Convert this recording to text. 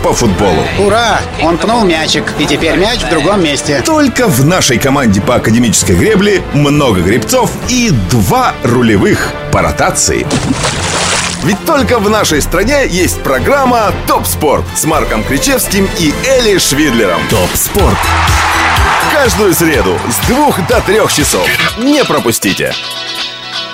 по футболу. Ура! Он пнул мячик, и теперь мяч в другом месте. Только в нашей команде по академической гребле много гребцов и 2 рулевых по ротации. Ведь только в нашей стране есть программа «Топ Спорт» с Марком Кричевским и Эли Швидлером. ТОП СПОРТ. Каждую среду с 2 до 3 часов. Не пропустите!